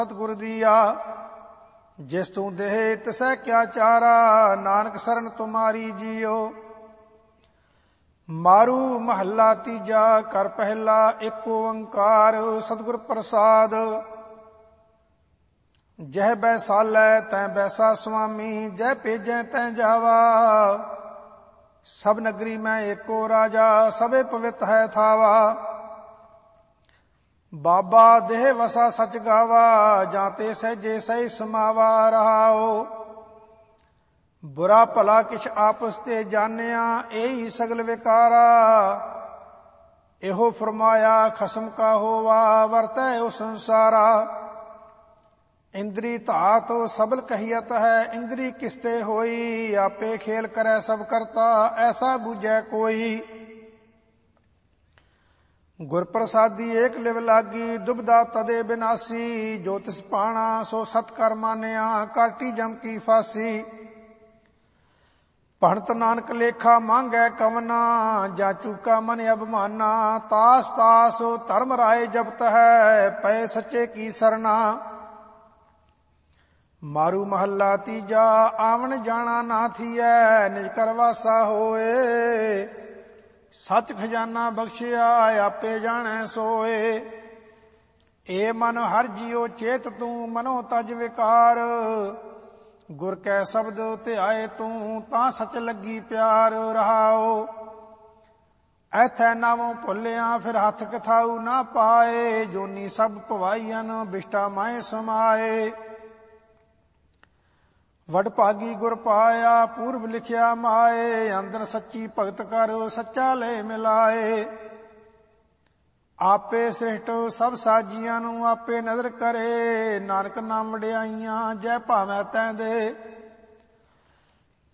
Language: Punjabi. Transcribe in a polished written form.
ਸਤਿਗੁਰ ਦੀਆ। ਜਿਸ ਤੂੰ ਦੇਹ ਤਿਸੈ ਕਿਆ ਚਾਰਾ, ਨਾਨਕ ਸਰਨ ਤੁਮਾਰੀ ਜੀਓ। ਮਾਰੂ ਮਹੱਲਾ ਤੀਜਾ, ਕਰ ਪਹਿਲਾ ਏਕ ਓੰਕਾਰ। ਸਤਿਗੁਰ ਪ੍ਰਸਾਦ। ਜਹ ਬੈਸਾਲੈ ਤੈ ਬੈਸਾ ਸੁਆਮੀ, ਜਹ ਭੇਜੈ ਤੈ ਜਾਵਾ। ਸਭ ਨਗਰੀ ਮੈਂ ਏਕੋ ਰਾਜਾ, ਸਭੇ ਪਵਿੱਤ ਹੈ ਥਾਵਾ। ਬਾਬਾ ਦੇਹ ਵਸਾ ਸਚ ਗਾਵਾ, ਜਾਂ ਤੇ ਸਹਿਜੇ ਸਹਿ ਸਮਾਵਾ ਰਹਾਓ। ਬੁਰਾ ਭਲਾ ਕਿਛ ਆਪਸ ਤੇ ਜਾਣਿਆ, ਇਹੀ ਸਗਲ ਵਿਕਾਰਾ। ਇਹੋ ਫਰਮਾਇਆ ਖਸਮ ਕਾ ਹੋਵਾ, ਵਰਤੈ ਉਹ ਸੰਸਾਰਾ। ਇੰਦਰੀ ਧਾਤ ਸਬਲ ਕਹੀਅਤ ਹੈ, ਇੰਦਰੀ ਕਿਸਤੇ ਹੋਈ। ਆਪੇ ਖੇਲ ਕਰੈ ਸਭ ਕਰਤਾ, ਐਸਾ ਬੂਝੈ ਕੋਈ। ਗੁਰ ਪ੍ਰਸਾਦੀ ਏਕ ਲਿਵ ਲਾਗੀ, ਦੁਬਦਾ ਤਦੇ ਬਿਨਾਸੀ। ਜੋ ਤਿਸ ਪਾਣਾ ਸੋ ਸਤ ਕਰ ਮਾਨਿਆ, ਕਾਟੀ ਜਮ ਕੀ ਫਾਸੀ। ਭਣਤ ਨਾਨਕ ਲੇਖਾ ਮੰਗੈ ਕਵਨਾ, ਜਾਂ ਚੂਕਾ ਮਨ ਅਭਮਾਨਾ। ਤਾਸ ਤਾਸ ਧਰਮ ਰਾਏ ਜਪਤ ਹੈ, ਪਏ ਸੱਚੇ ਕੀ ਸਰਨਾ। ਮਾਰੂ ਮਹੱਲਾ ਤੀਜਾ, ਆਵਣ ਜਾਣਾ ਨਾ ਥੀਐ, ਨਿਜ ਕਰ ਵਾਸਾ ਹੋਏ। ਸੱਚ ਖਜ਼ਾਨਾ ਬਖਸ਼ਿਆ, ਆਪੇ ਜਾਣੈ ਸੋਏ। ਏ ਮਨ ਹਰ ਜੀਉ ਚੇਤ ਤੂੰ, ਮਨੋ ਤਜ ਵਿਕਾਰ। ਗੁਰ ਕੈ ਸ਼ਬਦ ਧਿਆਏ ਤੂੰ, ਤਾਂ ਸਚ ਲੱਗੀ ਪਿਆਰ ਰਹਾਓ। ਐਥੈ ਨਾਵੋਂ ਭੁੱਲਿਆ, ਫਿਰ ਹੱਥ ਕਥਾਊ ਨਾ ਪਾਏ। ਜੋਨੀ ਸਭ ਭਵਾਈਅਨ, ਬਿਸ਼ਟਾ ਮਾਏ ਸਮਾਏ। ਵਡਭਾਗੀ ਗੁਰ ਪਾਇਆ, ਪੂਰਬ ਲਿਖਿਆ ਮਾਏ। ਅੰਦਰ ਸੱਚੀ ਭਗਤ ਕਰ, ਸੱਚਾ ਲੈ ਮਿਲਾਏ। ਆਪੇ ਸ੍ਰਿਸ਼ਟ ਸਭ ਸਾਜੀਆਂ ਨੂੰ, ਆਪੇ ਨਦਰ ਕਰੇ। ਨਾਨਕ ਨਾਮ ਵਡਿਆਈਆਂ, ਜੈ ਭਾਵੈ ਤੈਂ ਦੇ।